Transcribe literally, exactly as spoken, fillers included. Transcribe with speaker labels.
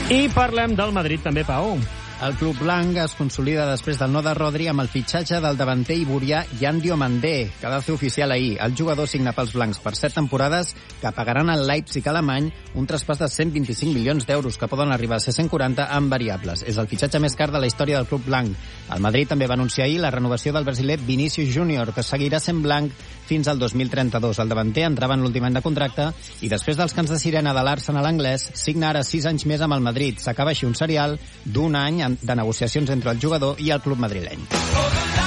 Speaker 1: I parlem del Madrid també, Pau.
Speaker 2: El club blanc es consolida després del no de Rodri amb el fitxatge del davanter iborià Yan Diomandé, que va fer oficial ahir. El jugador signa pels blancs per set temporades que pagaran al Leipzig alemany un traspàs de cent vint-i-cinc milions d'euros que poden arribar a ser cent quaranta amb variables. És el fitxatge més car de la història del club blanc. El Madrid també va anunciar ahir la renovació del brasiler Vinícius Júnior, que seguirà sent blanc fins al dos mil trenta-dos. El davanter entrava en l'últim any de contracte i després dels cants de sirena de l'Arsenal anglès signa ara sis anys més amb el Madrid. S'acaba així un serial d'un any de negociacions entre el jugador i el club madrileny.